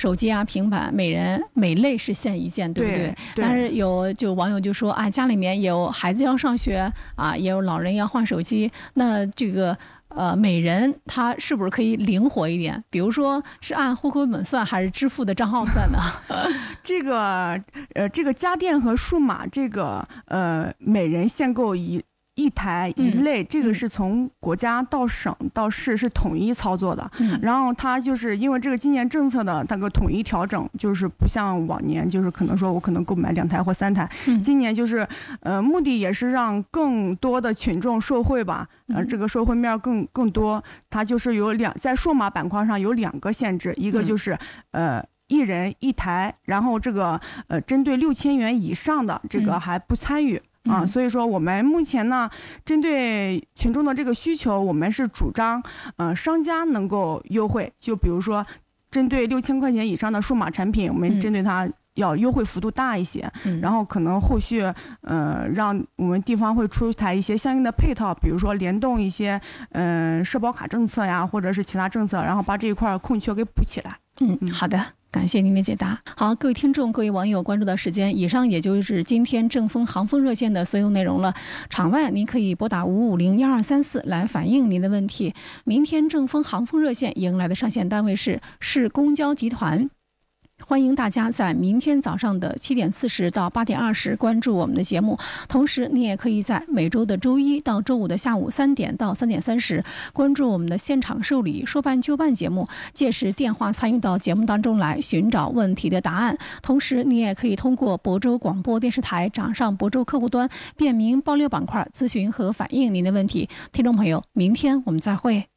手机啊、平板，每类是限1件，对不对？但是就网友就说啊，家里面有孩子要上学啊，也有老人要换手机，那这个每人他是不是可以灵活一点？比如说是按户口本算，还是支付的账号算呢？ 这个家电和数码这个每人限购一台一类，这个是从国家到省到市是统一操作的。然后它就是因为这个今年政策的那个统一调整，就是不像往年，就是可能说我可能购买2台或3台，今年就是目的也是让更多的群众受惠吧，这个受惠面更多。它就是在数码板块上有2个限制，一个就是1人1台，然后这个针对6000元以上的这个还不参与。所以说我们目前呢，针对群众的这个需求，我们是主张商家能够优惠，就比如说针对6000块钱以上的数码产品，我们针对它要优惠幅度大一些，然后可能后续让我们地方会出台一些相应的配套，比如说联动一些社保卡政策呀，或者是其他政策，然后把这一块空缺给补起来。 好的。感谢您的解答。好，各位听众、各位网友关注的时间，以上也就是今天正风航风热线的所有内容了。场外您可以拨打550-1234来反映您的问题。明天正风航风热线迎来的上线单位是市公交集团。欢迎大家在明天早上的7点40到8点20关注我们的节目，同时你也可以在每周的周一到周五的下午3点到3点30关注我们的现场受理说办就办节目，届时电话参与到节目当中来寻找问题的答案。同时你也可以通过亳州广播电视台掌上亳州客户端便民爆料板块咨询和反映您的问题。听众朋友，明天我们再会。